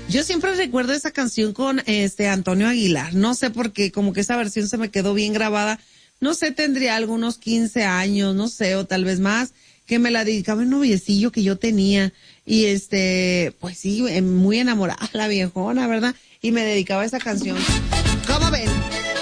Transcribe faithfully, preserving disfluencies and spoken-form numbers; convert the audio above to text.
Yo siempre recuerdo esa canción con este Antonio Aguilar. No sé por qué, como que esa versión se me quedó bien grabada. No sé, tendría algunos quince años, no sé, o tal vez más, que me la dedicaba un noviecillo que yo tenía. Y este, pues sí, muy enamorada la viejona, ¿verdad? Y me dedicaba esa canción. ¿Cómo ven?